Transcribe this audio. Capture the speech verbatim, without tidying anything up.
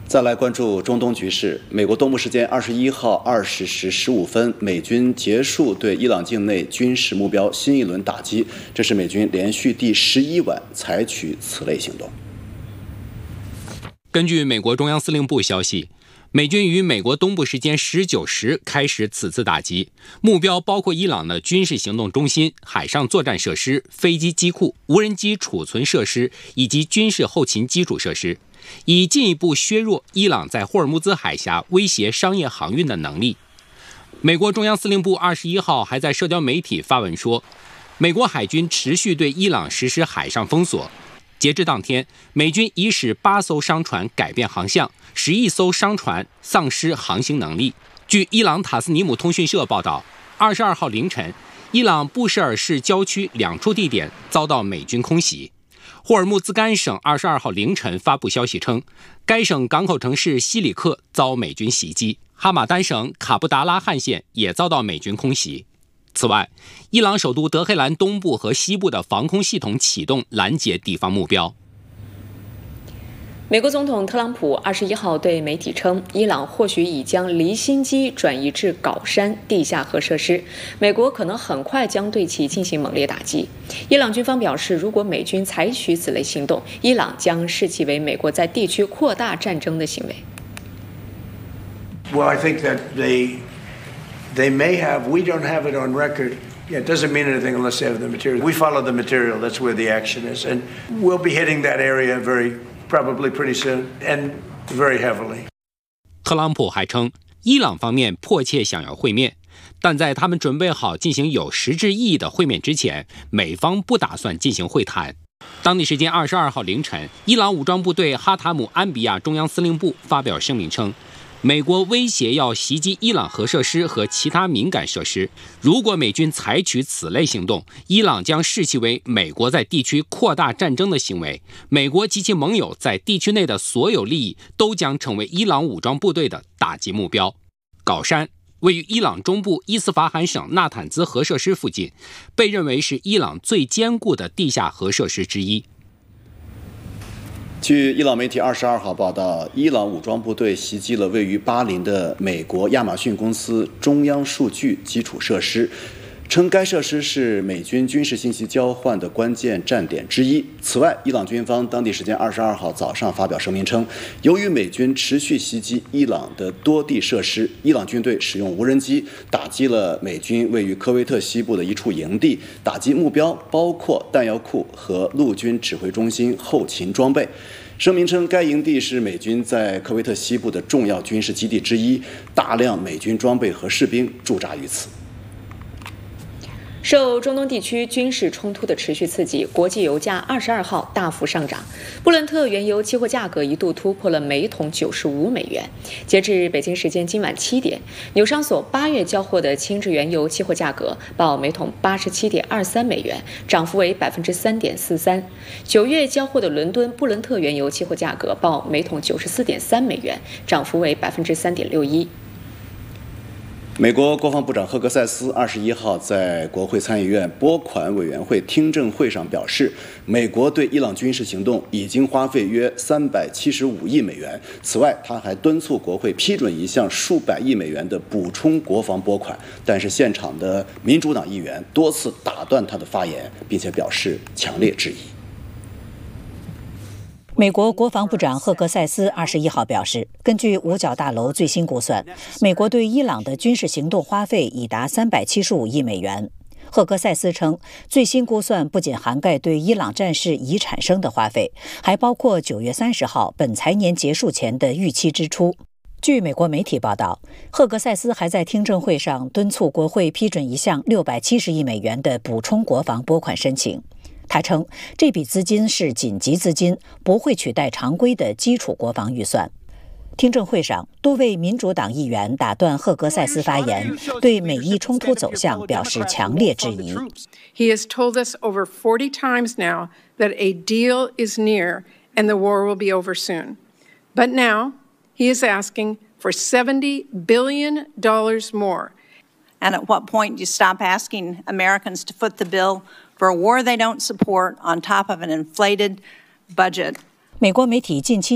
再来关注中东局势。美国东部时间二十一号二十时十五分，美军结束对伊朗境内军事目标新一轮打击，这是美军连续第十一晚采取此类行动。 根据美国中央司令部消息，美军于美国东部时间十九时开始此次打击，目标包括伊朗的军事行动中心、海上作战设施、飞机机库、无人机储存设施以及军事后勤基础设施，以进一步削弱伊朗在霍尔木兹海峡威胁商业航运的能力。美国中央司令部二十一号还在社交媒体发文说，美国海军持续对伊朗实施海上封锁。截至当天，美军已使八艘商船改变航向，十一艘商船丧失航行能力。据伊朗塔斯尼姆通讯社报道，二十二号凌晨，伊朗布什尔市郊区两处地点遭到美军空袭。霍尔木兹干省二十二号凌晨发布消息称，该省港口城市西里克遭美军袭击，哈马丹省卡布达拉汗县也遭到美军空袭。此外，伊朗首都德黑兰东部和西部的防空系统启动拦截敌方目标。 美国总统特朗普二十一号对媒体称，伊朗或许已将离心机转移至皋山地下核设施，美国可能很快将对其进行猛烈打击。伊朗军方表示，如果美军采取此类行动，伊朗将视其为美国在地区扩大战争的行为。 Well, I think that they they may have. We don't have it on record. Yeah, it doesn't mean anything unless they have the material. We follow the material. That's where the action is, and we'll be hitting that area very.Probably pretty soon, and very heavily. 特朗普还称，伊朗方面迫切想要会面，但在他们准备好进行有实质意义的会面之前，美方不打算进行会谈。当地时间二十二号凌晨，伊朗武装部队哈塔姆安比亚中央司令部发表声明称，美国威胁要袭击伊朗核设施和其他敏感设施，如果美军采取此类行动，伊朗将视其为美国在地区扩大战争的行为，美国及其盟友在地区内的所有利益都将成为伊朗武装部队的打击目标。皋山位于伊朗中部伊斯法罕省纳坦兹核设施附近，被认为是伊朗最坚固的地下核设施之一。 据伊朗媒体二十二号报道，伊朗武装部队袭击了位于巴林的美国亚马逊公司中央数据基础设施，称该设施是美军军事信息交换的关键站点之一。此外，伊朗军方当地时间二十二号早上发表声明称，由于美军持续袭击伊朗的多地设施，伊朗军队使用无人机打击了美军位于科威特西部的一处营地，打击目标包括弹药库和陆军指挥中心后勤装备。声明称，该营地是美军在科威特西部的重要军事基地之一，大量美军装备和士兵驻扎于此。 受中东地区军事冲突的持续刺激，国际油价二十二号大幅上涨，布伦特原油期货价格一度突破了每桶九十五美元。截至北京时间今晚七点，纽商所八月交货的轻质原油期货价格报每桶八十七点二三美元，涨幅为百分之三点四三。九月交货的伦敦布伦特原油期货价格报每桶九十四点三美元，涨幅为百分之三点六一。 美国国防部长赫格塞斯二十一号在国会参议院拨款委员会听证会上表示，美国对伊朗军事行动已经花费约三百七十五亿美元。此外，他还敦促国会批准一项数百亿美元的补充国防拨款，但是现场的民主党议员多次打断他的发言，并且表示强烈质疑。 美国国防部长赫格塞斯二十一号表示，根据五角大楼最新估算，美国对伊朗的军事行动花费已达三百七十五亿美元。赫格塞斯称，最新估算不仅涵盖对伊朗战事已产生的花费，还包括九月三十号本财年结束前的预期支出。据美国媒体报道，赫格塞斯还在听证会上敦促国会批准一项六百七十亿美元的补充国防拨款申请。他称，这笔资金是紧急资金，不会取代常规的基础国防预算。听证会上，多位民主党议员打断赫格塞斯发言，对美伊冲突走向表示强烈质疑。 He has told us over forty times now that a deal is near and the war will be over soon. But now he is asking for seventy billion dollars more. And at what point do you stop asking Americans to foot the bill for a war they don't support on top of an inflated budget? 美国媒体近期